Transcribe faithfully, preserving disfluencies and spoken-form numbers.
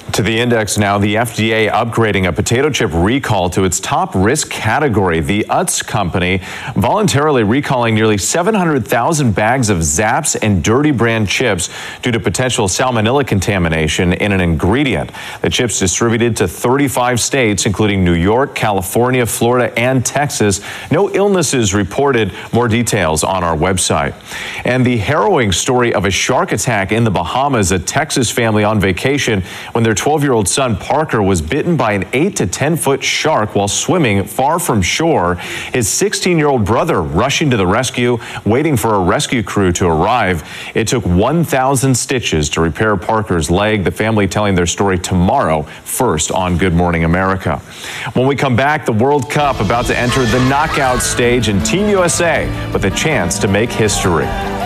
To the index now, the F D A upgrading a potato chip recall to its top risk category. The Utz company voluntarily recalling nearly seven hundred thousand bags of Zapp's and Dirty brand chips due to potential salmonella contamination in an ingredient. The chips distributed to thirty-five states, including New York, California, Florida, and Texas. No illnesses reported. More details on our website. And the harrowing story of a shark attack in the Bahamas. A Texas family on vacation when their twelve-year-old son Parker was bitten by an eight to ten foot shark while swimming far from shore. His sixteen-year-old brother rushing to the rescue, waiting for a rescue crew to arrive. It took one thousand stitches to repair Parker's leg. The family telling their story tomorrow, first on Good Morning America. When we come back, the World Cup about to enter the knockout stage, and Team U S A with a chance to make history.